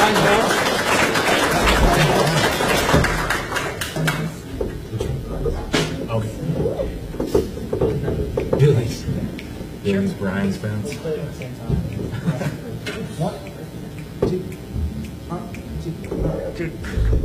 Billy's Brian's fence. One, two, 1, 2, 3.